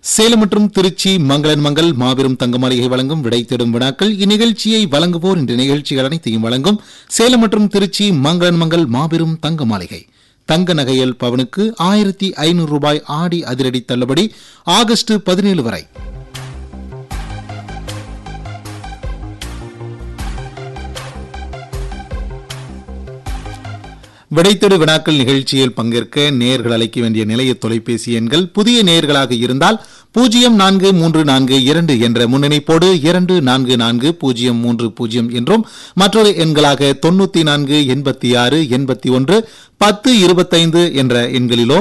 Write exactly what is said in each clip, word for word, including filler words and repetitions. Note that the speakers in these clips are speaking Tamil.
சேலம் மற்றும் திருச்சி மங்களன் மங்கள் மாபெரும் தங்க மாளிகை வழங்கும் விடை தேடும் வினாக்கள். இந்நிகழ்ச்சியை வழங்குவோர் இன்று நிகழ்ச்சிகள் அனைத்தையும் வழங்கும் சேலம் மற்றும் திருச்சி மங்களன் மங்கள் மாபெரும் தங்க மாளிகை. தங்க நகைகள் பவனுக்கு ஆயிரத்தி ஐநூறு ரூபாய் ஆடி அதிரடி தள்ளுபடி ஆகஸ்ட் பதினேழு வரை. விடைத்தெடு வினாக்கள் நிகழ்ச்சியில் பங்கேற்க நேயர்கள் அழைக்க வேண்டிய நிலைய தொலைபேசி எண்கள் புதிய நேயர்களாக இருந்தால் பூஜ்ஜியம் நான்கு மூன்று நான்கு இரண்டு என்ற முன்னிணைப்போடு இரண்டு நான்கு நான்கு பூஜ்ஜியம் மூன்று பூஜ்ஜியம் என்றும் மற்றொரு எண்களாக தொன்னூத்தி நான்கு எண்பத்தி ஆறு எண்பத்தி ஒன்று பத்து இருபத்தைந்து என்ற எண்களிலோ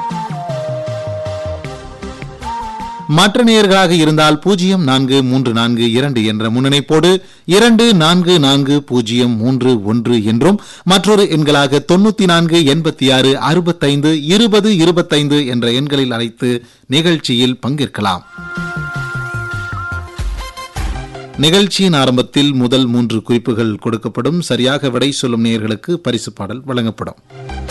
மற்ற நேயர்களாக இருந்தால் பூஜ்ஜியம் நான்கு மூன்று நான்கு இரண்டு என்ற முன்னிணைப்போடு இரண்டு நான்கு நான்கு பூஜ்ஜியம் மூன்று ஒன்று என்றும் மற்றொரு எண்களாக தொன்னூத்தி நான்கு எண்பத்தி ஆறு அறுபத்தைந்து இருபது இருபத்தைந்து என்ற எண்களில் அழைத்து நிகழ்ச்சியில் பங்கேற்கலாம். நிகழ்ச்சியின் ஆரம்பத்தில் முதல் மூன்று குறிப்புகள் கொடுக்கப்படும். சரியாக விடை சொல்லும் நேயர்களுக்கு பரிசு பாடல் வழங்கப்படும்.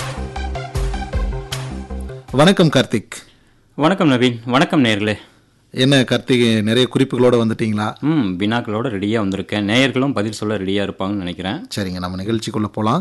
வணக்கம் கார்த்திக். வணக்கம் நவீன். வணக்கம் நேயர்களே. என்ன கார்த்திக், நிறைய குறிப்புகளோட வந்துட்டீங்களா? ம் வினாக்களோட ரெடியாக வந்திருக்கேன். நேயர்களும் பதில் சொல்ல ரெடியாக இருப்பாங்கன்னு நினைக்கிறேன். சரிங்க, நம்ம நிகழ்ச்சிக்குள்ள போலாம்.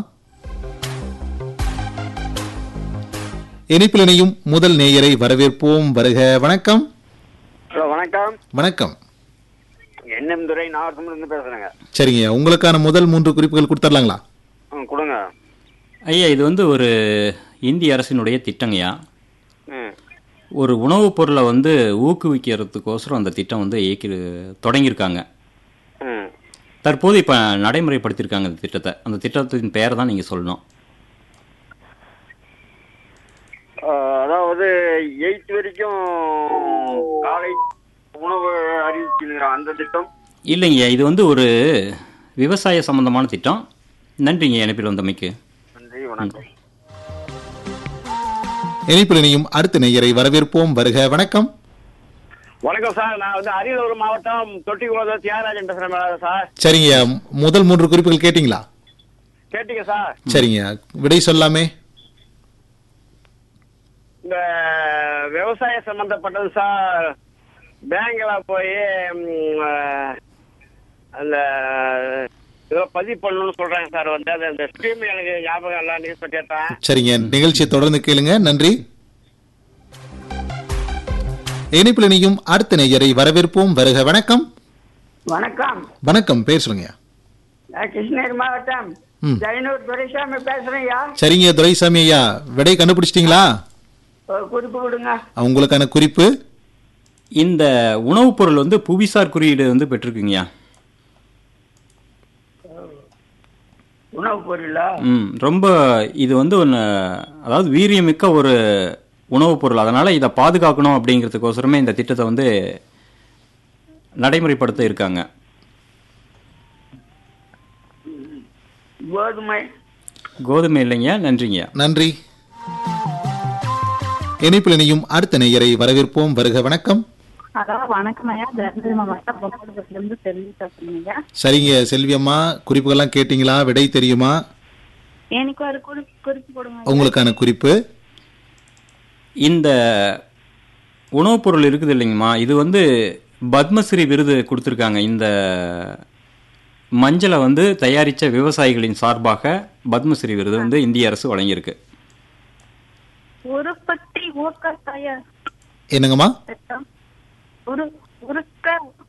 இணைப்பில் இணையும் முதல் நேயரை வரவேற்போம். வருக. வணக்கம். வணக்கம். வணக்கம். என்எம் துரை நாகர்கோவிலிருந்து பேசுறேங்க. சரிங்க, உங்களுக்கான முதல் மூன்று குறிப்புகள் கொடுத்துடலாங்களா? கொடுங்க ஐயா. இது வந்து ஒரு இந்திய அரசினுடைய திட்டங்கய்யா. ஒரு உணவுப் பொருளை வந்து ஊக்குவிக்கிறதுக்கோசரம் அந்த திட்டம் வந்து இயக்கி தொடங்கியிருக்காங்க. தற்போது இப்போ நடைமுறைப்படுத்தியிருக்காங்க அந்த திட்டத்தை. அந்த திட்டத்தின் பெயரை தான் நீங்கள் சொல்லணும். அதாவது எயிட் வரைக்கும் காலை உணவு அறிவிச்சுங்கிறான் அந்த திட்டம் இல்லைங்க. இது வந்து ஒரு விவசாய சம்பந்தமான திட்டம். நன்றிங்க இணைப்பில் வந்தமைக்கு. நன்றி, வணக்கம். இணைப்பில் இணையும் அடுத்த நேயரை வரவேற்போம். வருக. வணக்கம். வணக்கம் சார். நான் வந்து அரியலூர் மாவட்டம் தொட்டிக்குளம் தியாகராஜன் பேசுறேன் சார். சரிங்க, முதல் மூன்று குறிப்புகள் கேட்டீங்களா? கேட்டீங்க சார். சரிங்க, விடை சொல்லாமே. இந்த விவசாய சம்பந்தப்பட்டது சார். பேங்க்ல போய் அந்த பதிவு பண்ணணும்னு சொல்றாங்க சார். வந்து அந்த ஸ்கீம் எனக்கு ஞாபகம் எல்லாம் நியூஸ் கேட்டேன். சரிங்க, நிகழ்ச்சியை தொடர்ந்து கேளுங்க. நன்றி. இணைப்பில் இணையும் அடுத்த நேயரை வரவேற்போம். வருக. வணக்கம். வணக்கம். வணக்கம், பேர் சொல்லுங்க. கிருஷ்ணகிரி மாவட்டம் ஜெயனூர் துரைசாமி பேசுறேன்யா. சரிங்க துரைசாமி ஐயா, விடை கண்டுபிடிச்சிட்டீங்களா? குறிப்பு கொடுங்க. உங்களுக்கான குறிப்பு, இந்த உணவுப் பொருள் வந்து புவிசார் குறியீடு வந்து பெற்றிருக்குங்கய்யா. உணவு பொருளா? ம் ரொம்ப இது வந்து ஒன்று, அதாவது வீரியமிக்க ஒரு உணவுப் பொருள். அதனால் இதை பாதுகாக்கணும் அப்படிங்கிறதுக்கோசரமே இந்த திட்டத்தை வந்து நடைமுறைப்படுத்த இருக்காங்க. கோதுமை. கோதுமை இல்லைங்க. நன்றிங்க. நன்றி. இணைப்பில் இணையும் அடுத்த நேயரை வரவேற்போம். வருக. வணக்கம். வணக்கம் ஐயா. தர்மபுரி மாவட்டம் பொம்மன்பட்டியிலிருந்து செல்வி பேசுறீங்க. சரிங்க செல்வி அம்மா, குறிப்புகள்லாம் கேட்டீங்களா? விடை தெரியுமா? எனக்கு ஒரு குறிப்பு கொடுங்க. உங்களுக்கான குறிப்பு, இந்த உணவுப் பொருள் இருக்குது இல்லைங்கம்மா, இது வந்து பத்மஸ்ரீ விருது கொடுத்துருக்காங்க. இந்த மஞ்சளை வந்து தயாரித்த விவசாயிகளின் சார்பாக பத்மஸ்ரீ விருது வந்து இந்திய அரசு வழங்கியிருக்கு. உற்பத்தி ஊக்க தயார் என்னங்கம்மா? உருக்க